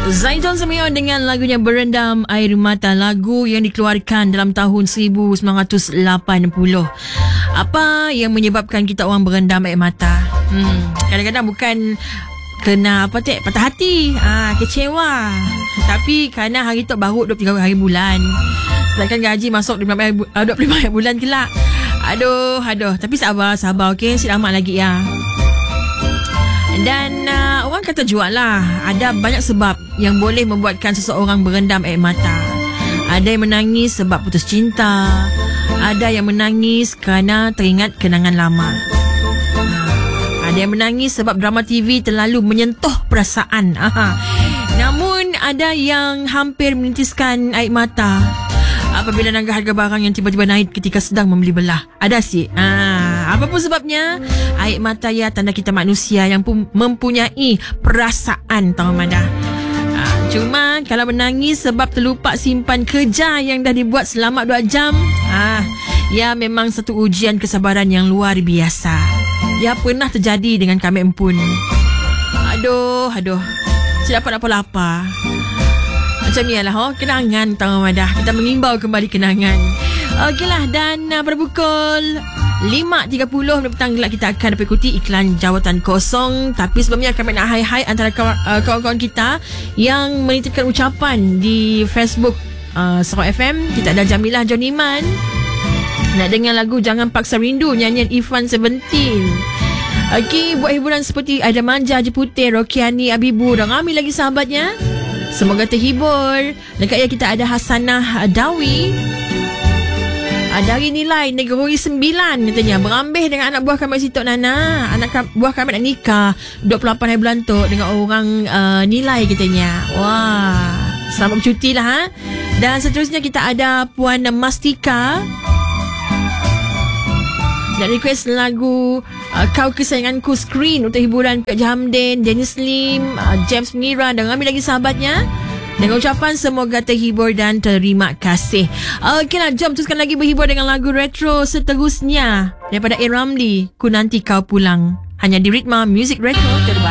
Zaitun Semion dengan lagunya Berendam Air Mata, lagu yang dikeluarkan dalam tahun 1980. Apa yang menyebabkan kita orang berendam air mata? Kadang-kadang bukan kena patah hati, kecewa, tapi kerana hari tu baru 23 hari bulan, sedangkan gaji masuk 25 hari bulan kelak. Aduh, tapi sabar, okey, selamat lagi ya. Dan orang kata juga lah, ada banyak sebab yang boleh membuatkan seseorang berendam air mata. Ada yang menangis sebab putus cinta, ada yang menangis kerana teringat kenangan lama, ada yang menangis sebab drama TV terlalu menyentuh perasaan. Namun ada yang hampir menitiskan air mata apabila harga barang yang tiba-tiba naik ketika sedang membeli belah. Ada sih. Apa pun sebabnya, air mata ya tanda kita manusia yang mempunyai perasaan, tahu mana. Cuma kalau menangis sebab terlupa simpan kerja yang dah dibuat selama 2 jam, ya memang satu ujian kesabaran yang luar biasa. Ya pernah terjadi dengan kami pun. Aduh, saya dapat apa-apa. Macam ni lah, kenangan tahu madah. Kita mengimbau kembali kenangan. Okeylah, dan pada pukul 5.30 petang gelap kita akan dapat ikuti iklan jawatan kosong. Tapi sebelumnya kami nak hai-hai antara kawan-kawan kita yang menitipkan ucapan di Facebook Sarawak FM. Kita ada Jamilah Joniman nak dengar lagu Jangan Paksa Rindu nyanyian Ifan 17. Okey, buat hiburan seperti Aida Manja, Haji Putih, Rokiani, Abibu dan ramai lagi sahabatnya. Semoga terhibur. Dekat ya kita ada Hasanah Dawi dari Nilai Negeri 9 katanya, berambih dengan anak buah kami Sitok Nana. Anak buah kami nak nikah 28 hari bulan tu dengan orang Nilai katanya. Wah, selamat bercuti lah. Dan seterusnya kita ada Puan Mastika nak request lagu Kau Kesayanganku Screen untuk hiburan Kak Jamden, Dennis Lim, James Mengira dan ramai lagi sahabatnya. Dengan ucapan semoga terhibur dan terima kasih. Okeylah, jom teruskan lagi berhibur dengan lagu retro seterusnya daripada A. Ramli, Ku Nanti Kau Pulang. Hanya di Ritma Music Retro terbaik.